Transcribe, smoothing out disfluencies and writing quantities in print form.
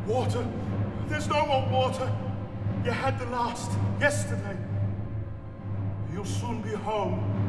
Water. There's no more water. You had the last yesterday. You'll soon be home.